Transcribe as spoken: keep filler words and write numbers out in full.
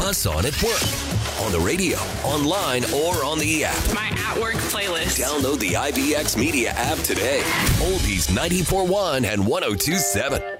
us on at work, on the radio, online, or on the app. My at work playlist. Download the I B X Media app today. Oldies ninety-four point one and one oh two point seven.